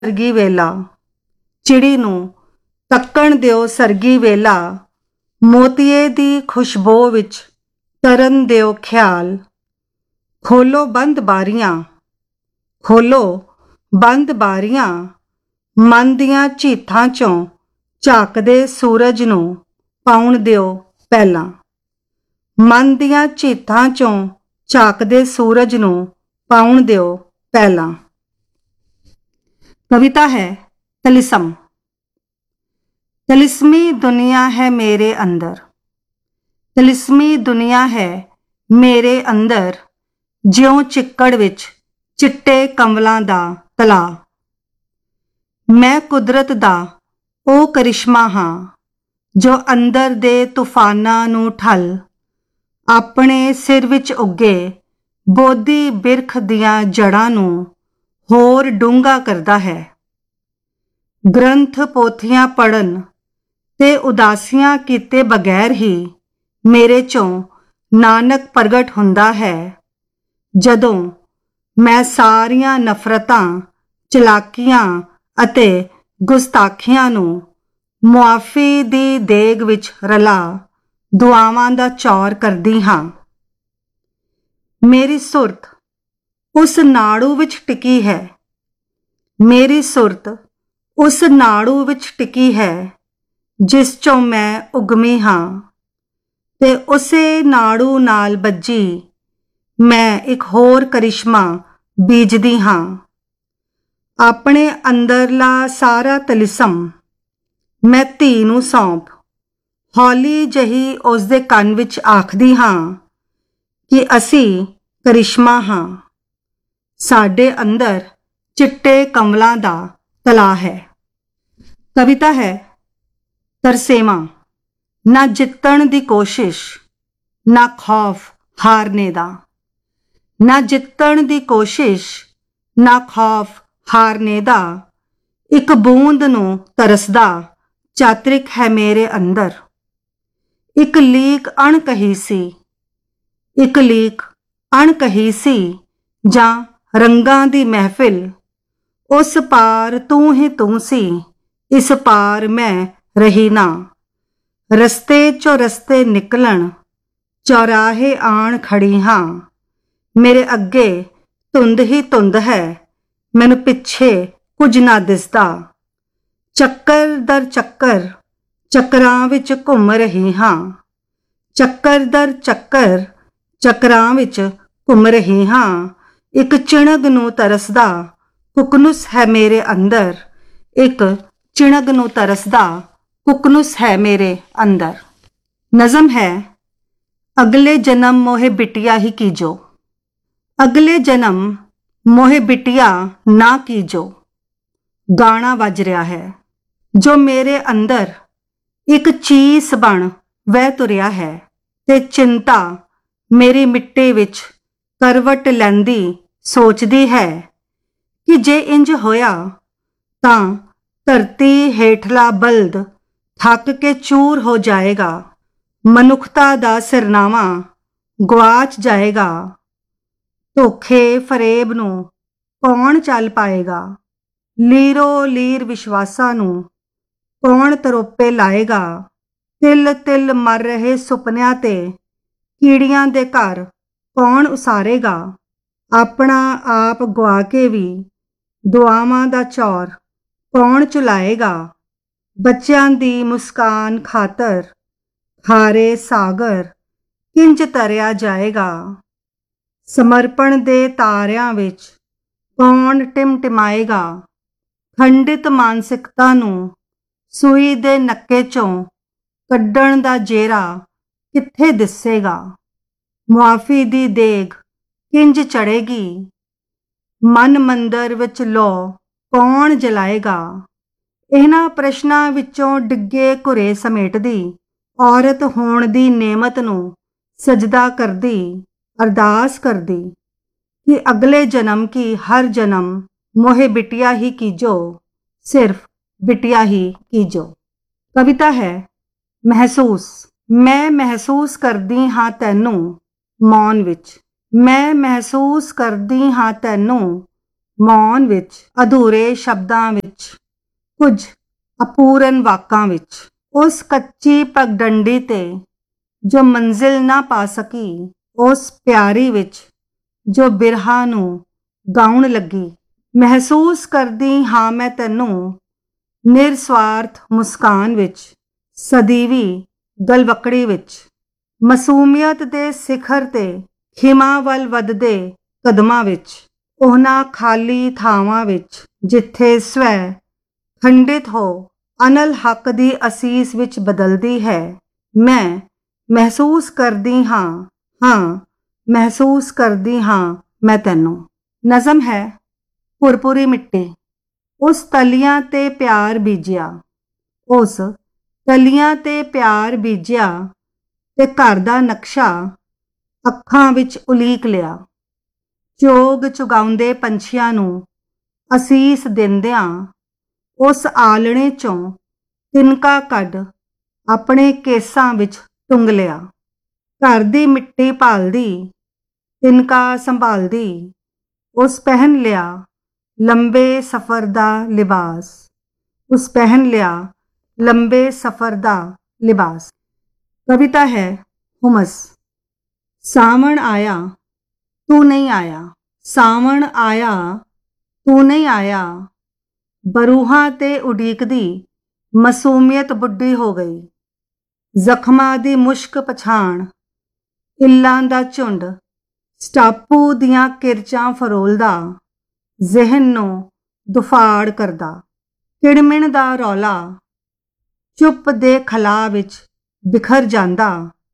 ਸਰਗੀ ਵੇਲਾ, ਚਿੜੀ ਨੂੰ ਤੱਕਣ ਦਿਓ ਸਰਗੀ ਵੇਲਾ, ਮੋਤੀਏ ਦੀ ਖੁਸ਼ਬੋ ਵਿੱਚ ਤਰਨ ਦਿਓ ਖਿਆਲ। ਖੋਲੋ ਬੰਦ ਬਾਰੀਆਂ, ਖੋਲੋ ਬੰਦ ਬਾਰੀਆਂ, ਮਨ ਦੀਆਂ ਝੀਥਾਂ ਚੋਂ ਝਾਕਦੇ ਸੂਰਜ ਨੂੰ ਪਾਉਣ ਦਿਓ ਪਹਿਲਾਂ। ਮਨ ਦੀਆਂ ਝੀਥਾਂ ਚੋਂ ਝਾਕਦੇ ਸੂਰਜ ਨੂੰ ਪਾਉਣ ਦਿਓ ਪਹਿਲਾਂ। कविता है तिलिस्म। तिलिस्मी दुनिया है मेरे अंदर, तिलिस्मी दुनिया है मेरे अंदर, ज्यों चिक्कड़ विच चिट्टे कंवलां दा तला। मैं कुदरत दा ओ करिश्मा हां, जो अंदर दे तूफानां नूं ठल अपने सिर विच उगे बोधी बिरख दियां जड़ां नूं होर डूंगा करदा है। ग्रंथ पोथियां पढ़न ते उदासियां कीते बगैर ही मेरे चों नानक प्रगट हुंदा है। जदों मैं सारियां नफरतां, चलाकियां अते गुस्ताखियां नूं मुआफ़ी दी देग विच रला दुआवां दा चौर करदी हां। मेरी सुरत उस नाड़ू विच टिकी है, मेरी सुरत उस नाड़ू विच टिकी है, जिस चों मैं उगमी हां, ते उसे नाड़ू नाल बज्जी मैं एक होर करिश्मा बीजदी हां। अपने अंदरला सारा तिलिस्म मैं धी नूं सौंप हौली जही उस दे कंन विच आखदी हां कि असी करिश्मा हां। साडे अंदर चिट्टे कंवलां दा तला है। कविता है तरसेमा। ना जितण दी कोशिश, ना खौफ हारने दा, ना जितण दी कोशिश, ना खौफ हारने दा, एक बूंद नूं तरसदा चातरिक है मेरे अंदर। एक लीक अणकही सी, एक लीक अणकही सी, जां रंगां दी महफिल, उस पार तू ही तू सी, इस पार मैं रही ना। रस्ते चो रस्ते निकलन चौराहे आण खड़ी हां, मेरे अगे धुंद ही धुंद है, मैनू पिछे कुछ ना दिसदा। चक्कर दर चक्कर चक्रां विच घुम रही हां, चक्कर दर चक्कर चक्रां विच घुम रही हां। एक चिणग नूं तरसदा कुकनुस है मेरे अंदर, एक चिणग नूं तरसदा कुकनुस है मेरे अंदर। नज़म है अगले जन्म मोहे बिटिया ही कीजो, अगले जन्म मोहे बिटिया ना कीजो। गाना वज रहा है जो मेरे अंदर एक चीस बन वह तुरिया है, ते चिंता मेरी मिट्टी विच करवट लैंदी सोचदी है कि जे इंज होया तां धरती हेठला बल्द थक के चूर हो जाएगा, मनुखता दा सिरनावा गवाच जाएगा। धोखे फरेब नूं कौन चल पाएगा, लीरो लीर विश्वासां नूं कौन तरोपे लाएगा। तिल तिल मर रहे सुपनियां ते कीड़ियां दे घर कौन उसारेगा। अपना आप गवा के भी दुआवां दा चौर कौन चुलाएगा। बच्चियां दी मुस्कान खातर खारे सागर किंज तरिया जाएगा। समर्पण दे तारियां विच कौन टिमटिमाएगा। खंडित मानसिकता नूं सूई दे नक्के चों कड्डण दा जेरा कित्थे दिसेगा। मुआफ़ी दी देग किंज चढ़ेगी, मन मंदिर विच लो कौन जलाएगा। इन्हां प्रश्नां विचों डिगे घुरे समेटदी औरत होण दी नेमत नूं सजदा करदी अरदास करदी कि अगले जन्म की हर जन्म मोहे बिटिया ही कीजो, सिर्फ बिटिया ही कीजो। कविता है महसूस। मैं महसूस करदी हां तैनूं मौन विच, मैं महसूस करदी हां तैनूं ਮੌਨ ਵਿੱਚ, ਅਧੂਰੇ ਸ਼ਬਦਾਂ ਵਿੱਚ, ਕੁਝ ਅਪੂਰਨ ਵਾਕਾਂ ਵਿੱਚ। ਉਸ ਕੱਚੀ ਪਗਡੰਡੀ ਤੇ ਜੋ ਮੰਜ਼ਿਲ ਨਾ ਪਾ ਸਕੀ, ਉਸ ਪਿਆਰੀ ਵਿੱਚ ਜੋ ਬਿਰਹਾ ਨੂੰ ਗਾਉਣ ਲੱਗੀ। ਮਹਿਸੂਸ ਕਰਦੀ ਹਾਂ ਮੈਂ ਤੈਨੂੰ ਨਿਰਸਵਾਰਥ ਮੁਸਕਾਨ ਵਿੱਚ, ਸਦੀਵੀ ਗਲਵਕੜੀ ਵਿੱਚ। ਮਾਸੂਮੀਅਤ ਦੇ ਸਿਖਰ ਤੇ ਖਿਮਾ ਵੱਲ ਵੱਧਦੇ ਕਦਮਾਂ ਵਿੱਚ, ਉਹਨਾਂ ਖਾਲੀ ਥਾਵਾਂ ਵਿੱਚ ਜਿੱਥੇ ਸਵੈ ਖੰਡਿਤ ਹੋ ਅਨਲ ਹੱਕ ਦੀ ਅਸੀਸ ਵਿੱਚ ਬਦਲਦੀ ਹੈ। ਮੈਂ ਮਹਿਸੂਸ ਕਰਦੀ ਹਾਂ ਮਹਿਸੂਸ ਕਰਦੀ ਹਾਂ ਮੈਂ ਤੈਨੂੰ। ਨਜ਼ਮ ਹੈ ਭੁਰਭੁਰੀ ਮਿੱਟੀ। ਉਸ ਤਲੀਆਂ ਤੇ ਪਿਆਰ ਬੀਜਿਆ, ਉਸ ਤਲੀਆਂ ਤੇ ਪਿਆਰ ਬੀਜਿਆ ਤੇ ਘਰ ਦਾ ਨਕਸ਼ਾ ਅੱਖਾਂ ਵਿੱਚ ਉਲੀਕ ਲਿਆ। ਚੋਗ ਚੁਗਾਉਂਦੇ ਪੰਛੀਆਂ ਨੂੰ ਅਸੀਸ ਦਿੰਦਿਆਂ ਉਸ ਆਲਣੇ ਚੋਂ ਤਿਨਕਾ ਕੱਢ ਆਪਣੇ ਕੇਸਾਂ ਵਿੱਚ ਟੁੰਗ ਲਿਆ। ਘਰ ਦੀ ਮਿੱਟੀ ਭਾਲਦੀ, ਤਿਨਕਾ ਸੰਭਾਲਦੀ, ਉਸ ਪਹਿਨ ਲਿਆ ਲੰਬੇ ਸਫ਼ਰ ਦਾ ਲਿਬਾਸ, ਉਸ ਪਹਿਨ ਲਿਆ ਲੰਬੇ ਸਫ਼ਰ ਦਾ ਲਿਬਾਸ। ਕਵਿਤਾ ਹੈ ਹੁਮਸ। ਸਾਵਣ ਆਇਆ ਤੂੰ ਨਹੀਂ ਆਇਆ, ਸਾਵਣ ਆਇਆ ਤੂੰ ਨਹੀਂ ਆਇਆ। ਬਰੂਹਾਂ ਤੇ ਉਡੀਕਦੀ ਮਾਸੂਮੀਅਤ ਬੁੱਢੀ ਹੋ ਗਈ। ਜ਼ਖਮਾਂ ਦੀ ਮੁਸ਼ਕ ਪਛਾਣ, ਇੱਲਾਂ ਦਾ ਝੁੰਡ ਸਟਾਪੂ ਦੀਆਂ ਕਿਰਚਾਂ ਫਰੋਲਦਾ, ਜ਼ਿਹਨ ਨੂੰ ਦੁਫਾੜ ਕਰਦਾ। ਕਿੜਮਿਣ ਦਾ ਰੌਲਾ ਚੁੱਪ ਦੇ ਖਲਾਅ ਵਿੱਚ ਬਿਖਰ ਜਾਂਦਾ।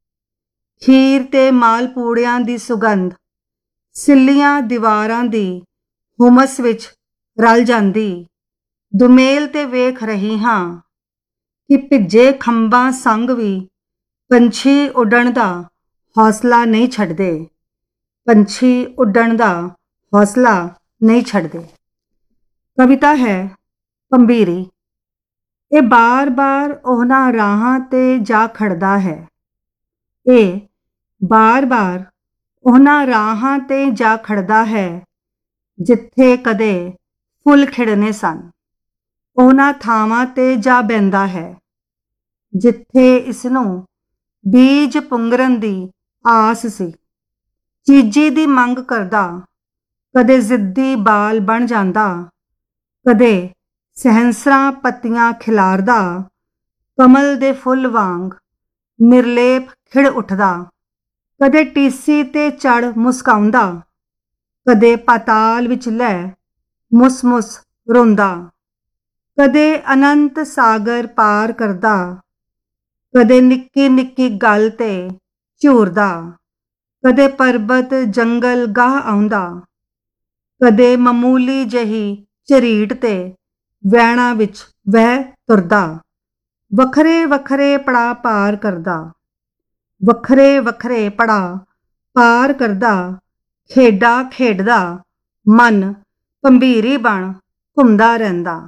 ਖੀਰ ਤੇ ਮਾਲਪੂੜਿਆਂ ਦੀ ਸੁਗੰਧ ਸਿੱਲੀਆਂ ਦੀਵਾਰਾਂ ਦੀ ਹੁਮਸ ਵਿੱਚ ਰਲ ਜਾਂਦੀ। ਦੁਮੇਲ ਤੇ ਵੇਖ ਰਹੀ ਹਾਂ ਕਿ ਭਿੱਜੇ ਖੰਭਾਂ ਸੰਗ ਵੀ ਪੰਛੀ ਉੱਡਣ ਦਾ ਹੌਸਲਾ ਨਹੀਂ ਛੱਡਦੇ, ਪੰਛੀ ਉੱਡਣ ਦਾ ਹੌਸਲਾ ਨਹੀਂ ਛੱਡਦੇ। ਕਵਿਤਾ ਹੈ ਭੰਬੀਰੀ। ਇਹ ਬਾਰ-ਬਾਰ ਉਹਨਾਂ ਰਾਹਾਂ ਤੇ ਜਾ ਖੜਦਾ ਹੈ, ਇਹ ਬਾਰ-ਬਾਰ ਉਹਨਾਂ ਰਾਹਾਂ ਤੇ ਜਾ ਖੜਦਾ ਹੈ ਜਿੱਥੇ ਕਦੇ ਫੁੱਲ ਖਿੜਨੇ ਸਨ। ਉਹਨਾਂ ਥਾਵਾਂ ਤੇ ਜਾ ਬਹਿੰਦਾ ਹੈ ਜਿੱਥੇ ਇਸਨੂੰ ਬੀਜ ਪੁੰਗਰਨ ਦੀ ਆਸ ਸੀ। ਚੀਜ਼ੀ ਦੀ ਮੰਗ ਕਰਦਾ, ਕਦੇ ਜ਼ਿੱਦੀ ਬਾਲ ਬਣ ਜਾਂਦਾ, ਕਦੇ ਸਹਿੰਸਰਾਂ ਪੱਤੀਆਂ ਖਿਲਾਰਦਾ, ਕਮਲ ਦੇ ਫੁੱਲ ਵਾਂਗ ਨਿਰਲੇਪ ਖਿੜ ਉੱਠਦਾ। ਕਦੇ ਟੀਸੀ ਤੇ ਚੜ ਮੁਸਕਾਉਂਦਾ, ਕਦੇ ਪਾਤਾਲ ਵਿੱਚ ਲੈ ਮੁਸ-ਮੁਸ ਰੋਂਦਾ। ਕਦੇ ਅਨੰਤ ਸਾਗਰ ਪਾਰ ਕਰਦਾ, ਕਦੇ ਨਿੱਕੀ ਨਿੱਕੀ ਗੱਲ ਤੇ ਝੂਰਦਾ। ਕਦੇ ਪਰਬਤ ਜੰਗਲ ਗਾਹ ਆਉਂਦਾ, ਕਦੇ ਮਾਮੂਲੀ ਜਿਹੀ ਝਰੀਟ ਤੇ ਵੈਣਾ ਵਿੱਚ ਵਹਿ ਤੁਰਦਾ। ਵੱਖਰੇ ਵੱਖਰੇ ਪੜਾਅ ਪਾਰ ਕਰਦਾ, ਵੱਖਰੇ ਵੱਖਰੇ ਪੜਾਅ ਪਾਰ ਕਰਦਾ। ਖੇਡਾਂ ਖੇਡਦਾ ਮਨ ਭੰਬੀਰੀ ਬਣ ਘੁੰਮਦਾ ਰਹਿੰਦਾ,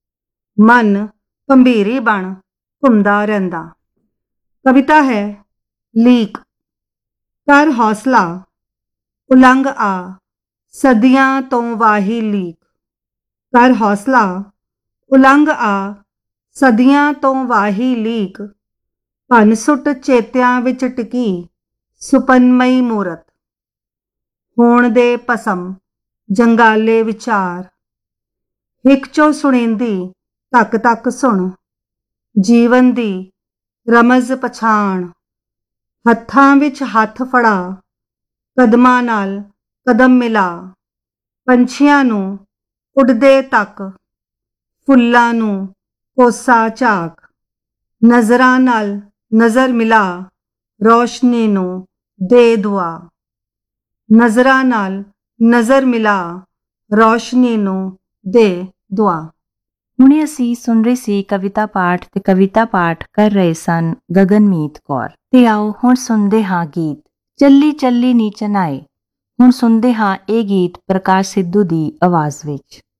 ਮਨ ਭੰਬੀਰੀ ਬਣ ਘੁੰਮਦਾ ਰਹਿੰਦਾ। ਕਵਿਤਾ ਹੈ ਲੀਕ। ਕਰ ਹੌਸਲਾ ਉਲੰਘ ਆ ਸਦੀਆਂ ਤੋਂ ਵਾਹੀ ਲੀਕ। ਕਰ ਹੌਸਲਾ ਉਲੰਘ ਆ ਸਦੀਆਂ ਤੋਂ ਵਾਹੀ ਲੀਕ। ਭੰਨ ਸੁੱਟ ਚੇਤਿਆਂ ਵਿੱਚ ਟਿਕੀ ਸੁਪਨਮਈ ਮੂਰਤ। ਹੋਣ ਦੇ ਭਸਮ ਜੰਗਾਲੇ ਵਿਚਾਰ, ਹਿੱਕ ਚੋਂ ਸੁਣੀਂਦੀ ਤੱਕ ਤੱਕ ਸੁਣ। ਜੀਵਨ ਦੀ ਰਮਜ਼ ਪਛਾਣ, ਹੱਥਾਂ ਵਿੱਚ ਹੱਥ ਫੜਾ, ਕਦਮਾਂ ਨਾਲ ਕਦਮ ਮਿਲਾ। ਪੰਛੀਆਂ ਨੂੰ ਉੱਡਦੇ ਤੱਕ, ਫੁੱਲਾਂ ਨੂੰ ਕੋਸਾ ਝਾਕ। ਨਜ਼ਰਾਂ ਨਾਲ ਨਜ਼ਰ ਮਿਲਾ, ਰੌਸ਼ਨੀ ਨੂੰ ਦੇ ਦੁਆ। ਨਜ਼ਰਾਂ ਨਾਲ ਨਜ਼ਰ ਮਿਲਾ, ਰੌਸ਼ਨੀ ਨੂੰ ਦੇ ਦੁਆ। ਹੁਣੇ ਅਸੀਂ ਸੁਣ ਰਹੇ ਸੀ ਕਵਿਤਾ ਪਾਠ ਤੇ ਕਵਿਤਾ ਪਾਠ ਕਰ ਰਹੇ ਸਨ ਗਗਨਮੀਤ ਕੌਰ। ਤੇ ਆਓ ਹੁਣ ਸੁਣਦੇ ਹਾਂ ਗੀਤ ਚੱਲੀ ਚੱਲੀ ਨੀ ਚਨਾਏ। ਹੁਣ ਸੁਣਦੇ ਹਾਂ ਇਹ ਗੀਤ ਪ੍ਰਕਾਸ਼ ਸਿੱਧੂ ਦੀ ਆਵਾਜ਼ ਵਿੱਚ।